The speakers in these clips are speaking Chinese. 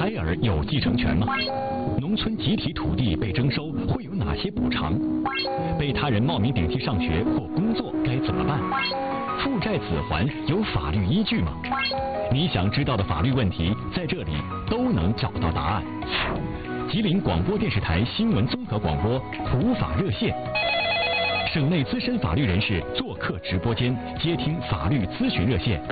胎儿有继承权吗？农村集体土地被征收会有哪些补偿？被他人冒名顶替上学或工作该怎么办？父债子还有法律依据吗？你想知道的法律问题，在这里都能找到答案。吉林广播电视台新闻综合广播普法热线，省内资深法律人士做客直播间，接听法律咨询热线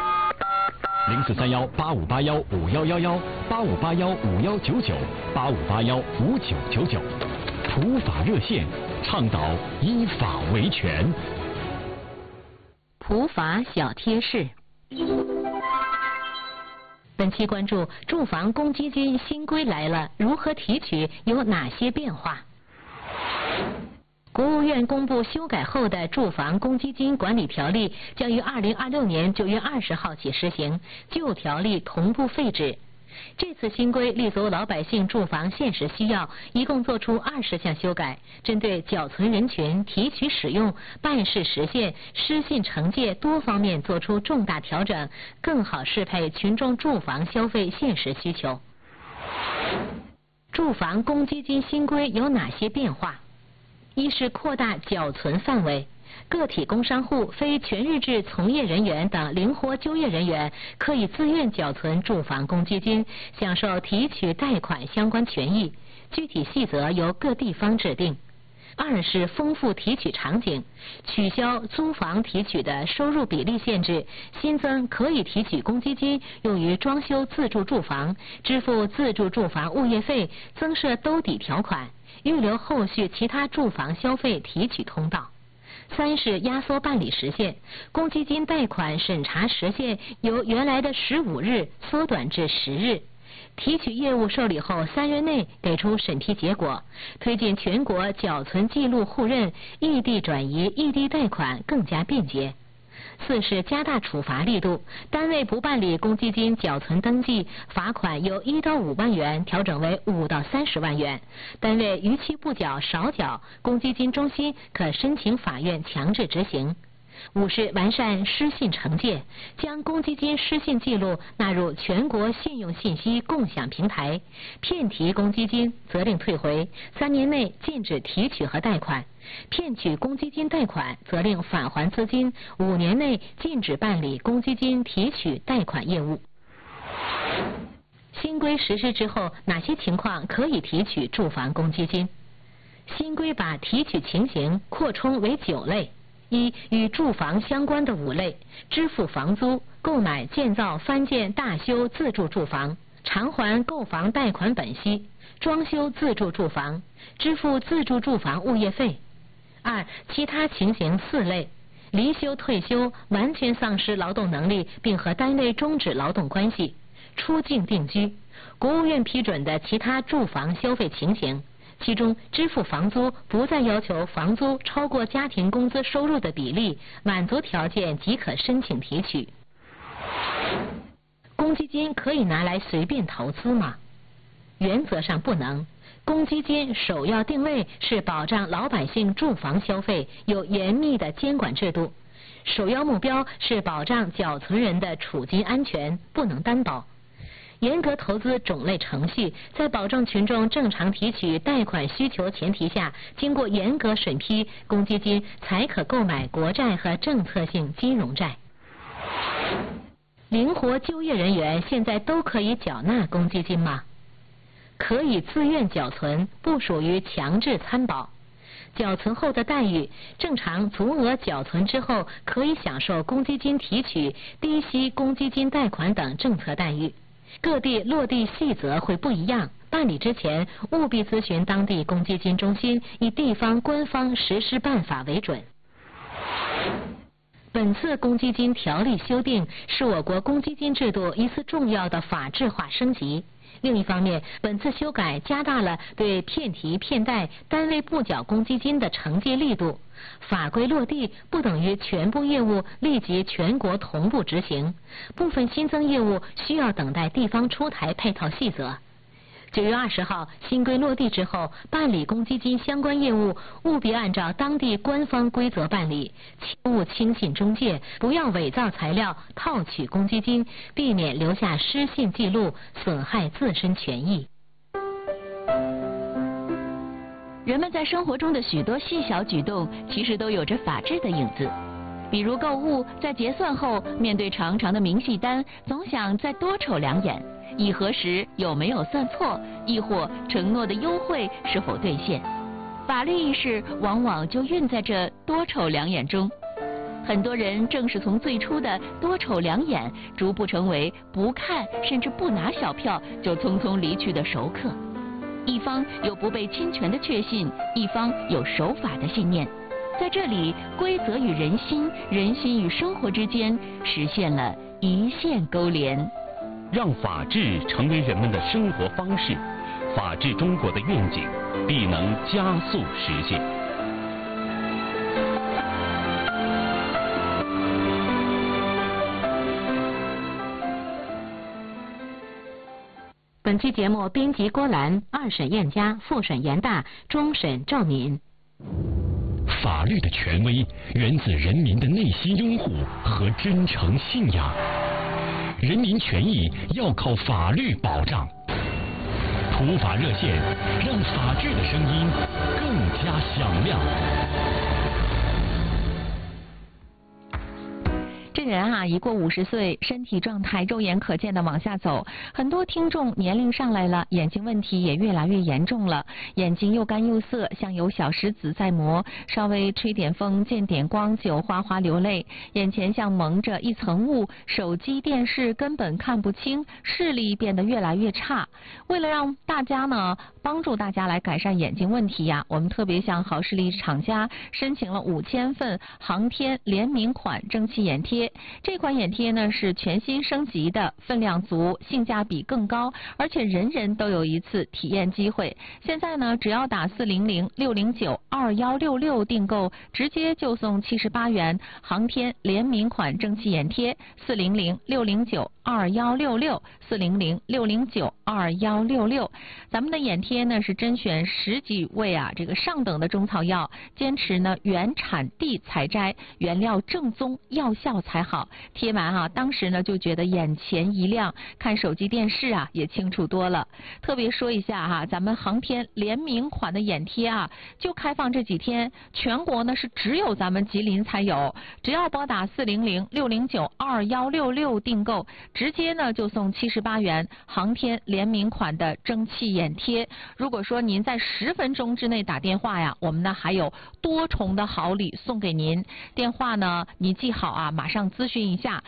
：0431-8581-5111、8581-5199、8581-5999。普法热线，倡导依法维权。 普法小贴士。本期关注住房公积金新规来了，如何提取，有哪些变化？国务院公布修改后的住房公积金管理条例，将于2026年9月20号起施行，旧条例同步废止。这次新规立足老百姓住房现实需要，一共作出20项修改，针对缴存人群、提取使用、办事实现、失信惩戒多方面作出重大调整，更好适配群众住房消费现实需求。住房公积金新规有哪些变化？一是扩大缴存范围，个体工商户、非全日制从业人员等灵活就业人员可以自愿缴存住房公积金，享受提取贷款相关权益，具体细则由各地方制定。二是丰富提取场景，取消租房提取的收入比例限制，新增可以提取公积金用于装修自住住房，支付自住住房物业费，增设兜底条款，预留后续其他住房消费提取通道。三是压缩办理时限，公积金贷款审查时限由原来的15日缩短至10日。提取业务受理后3月内给出审批结果，推进全国缴存记录互认，异地转移、异地贷款更加便捷。四是加大处罚力度，单位不办理公积金缴存登记，罚款由1到5万元调整为5到30万元；单位逾期不缴、少缴，公积金中心可申请法院强制执行。五是完善失信惩戒，将公积金失信记录纳入全国信用信息共享平台，骗提公积金责令退回，3年内禁止提取和贷款；骗取公积金贷款责令返还资金，5年内禁止办理公积金提取贷款业务。新规实施之后，哪些情况可以提取住房公积金？新规把提取情形扩充为9类。一、与住房相关的5类：支付房租、购买、建造、翻建、大修自住住房、偿还购房贷款本息、装修自住住房、支付自住住房物业费。二、其他情形4类：离休、退休、完全丧失劳动能力并和单位终止劳动关系、出境定居、国务院批准的其他住房消费情形。其中，支付房租不再要求房租超过家庭工资收入的比例，满足条件即可申请提取。公积金可以拿来随便投资吗？原则上不能。公积金首要定位是保障老百姓住房消费，有严密的监管制度。首要目标是保障缴存人的储金安全，不能担保。严格投资种类程序，在保证群众正常提取贷款需求前提下，经过严格审批，公积金才可购买国债和政策性金融债。灵活就业人员现在都可以缴纳公积金吗？可以自愿缴存，不属于强制参保。缴存后的待遇，正常足额缴存之后，可以享受公积金提取、低息公积金贷款等政策待遇。各地落地细则会不一样，办理之前务必咨询当地公积金中心，以地方官方实施办法为准。本次公积金条例修订是我国公积金制度一次重要的法治化升级。另一方面，本次修改加大了对骗提骗贷、单位不缴公积金的惩戒力度。法规落地不等于全部业务立即全国同步执行，部分新增业务需要等待地方出台配套细则。 9月20号，新规落地之后，办理公积金相关业务务必按照当地官方规则办理，切勿轻信中介，不要伪造材料套取公积金，避免留下失信记录，损害自身权益。 人们在生活中的许多细小举动，其实都有着法治的影子。比如购物，在结算后，面对长长的明细单，总想再多瞅两眼，以核实有没有算错，亦或承诺的优惠是否兑现。法律意识往往就蕴在这多瞅两眼中。很多人正是从最初的多瞅两眼，逐步成为不看甚至不拿小票就匆匆离去的熟客。一方有不被侵权的确信，一方有守法的信念。在这里，规则与人心，人心与生活之间实现了一线勾连， 让法治成为人们的生活方式，法治中国的愿景必能加速实现。 本期节目编辑郭兰，二审燕佳，复审严大，终审赵敏。 法律的权威源自人民的内心拥护和真诚信仰，人民权益要靠法律保障。普法热线让法治的声音更加响亮。 这人一过50岁，身体状态肉眼可见的往下走。很多听众年龄上来了，眼睛问题也越来越严重了，眼睛又干又涩，像有小石子在磨，稍微吹点风见点光就哗哗流泪，眼前像蒙着一层雾，手机电视根本看不清，视力变得越来越差。为了让大家帮助大家来改善眼睛问题我们特别向好视力厂家申请了5000份航天联名款蒸汽眼贴。这款眼贴呢是全新升级的，分量足，性价比更高，而且人人都有一次体验机会。现在呢，只要打400-609-2166订购，直接就送78元航天联名款蒸汽眼贴。400-609-2166，400-609-2166。咱们的眼贴呢是甄选10几位这个上等的中草药，坚持呢原产地采摘，原料正宗，药效才好。贴完当时呢就觉得眼前一亮，看手机电视也清楚多了。特别说一下咱们航天联名款的眼贴就开放这几天，全国呢是只有咱们吉林才有。只要拨打400-609-2166订购，直接呢就送78元航天联名款的蒸汽眼贴。如果说您在10分钟之内打电话我们呢还有多重的好礼送给您。电话呢你记好马上咨询一下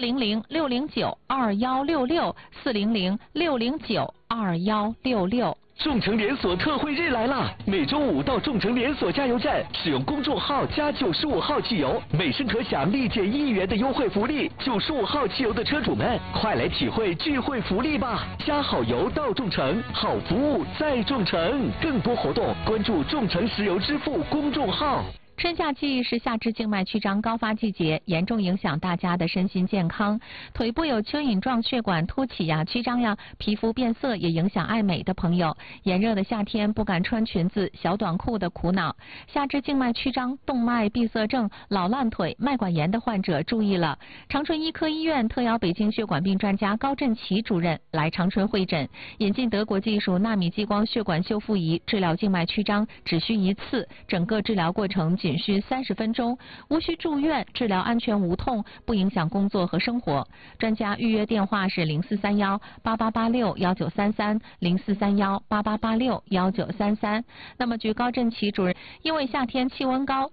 400-609-2166，400-609-2166。 众诚连锁特惠日来了！每周5到众诚连锁加油站使用公众号加95号汽油，每升可享立减1元的优惠福利。95号汽油的车主们，快来体会聚会福利吧！加好油到众诚，好服务在众诚。更多活动关注众诚石油支付公众号。 春夏季是下肢静脉曲张高发季节，严重影响大家的身心健康。腿部有蚯蚓状血管凸起曲张皮肤变色也影响爱美的朋友。炎热的夏天不敢穿裙子、小短裤的苦恼。下肢静脉曲张、动脉闭塞症、老烂腿、脉管炎的患者注意了。长春医科医院特邀北京血管病专家高振奇主任来长春会诊，引进德国技术纳米激光血管修复仪治疗静脉曲张，只需1次，整个治疗过程仅需30分钟，无需住院，治疗安全无痛，不影响工作和生活。专家预约电话是0431-8886-1933，0431-8886-1933。那么据高振奇主任，因为夏天气温高，